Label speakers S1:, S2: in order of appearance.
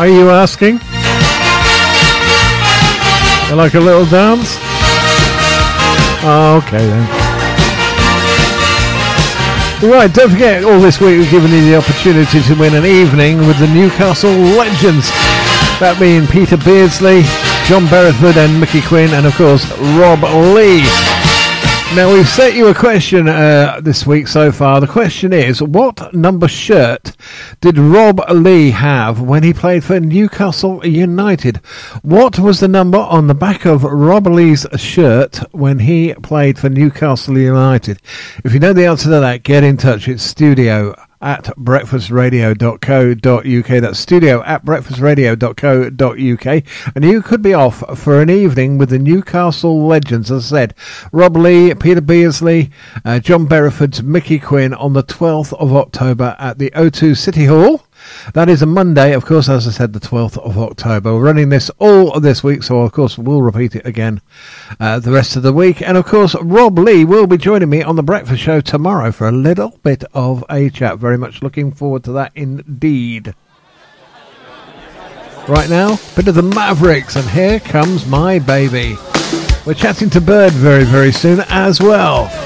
S1: Are you asking? You like a little dance? Okay then. Right, don't forget, all this week we've given you the opportunity to win an evening with the Newcastle Legends. That being Peter Beardsley, John Berethford and Mickey Quinn, and of course Rob Lee. Now we've set you a question this week so far. The question is, what number shirt did Rob Lee have when he played for Newcastle United? What was the number on the back of Rob Lee's shirt when he played for Newcastle United? If you know the answer to that, get in touch. It's studio@breakfastradio.co.uk. That's studio@breakfastradio.co.uk. And you could be off for an evening with the Newcastle Legends. As I said, Rob Lee, Peter Beardsley, John Berethford, Mickey Quinn on the 12th of October at the O2 City Hall. That is a Monday, of course, as I said, the 12th of October. We're running this all this week, so of course we'll repeat it again the rest of the week. And of course, Rob Lee will be joining me on The Breakfast Show tomorrow for a little bit of a chat. Very much looking forward to that indeed. Right now, bit of the Mavericks, and here comes my baby. We're chatting to Bird very, very soon as well.